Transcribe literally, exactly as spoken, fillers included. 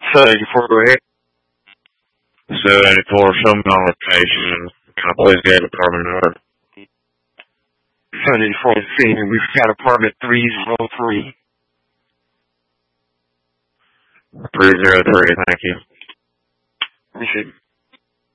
seven eighty-four, go ahead. seven eighty-four, show me on location. Can I please get apartment number? seven eighty-four, scene. We've got apartment three oh three. three oh three, thank you. Appreciate it.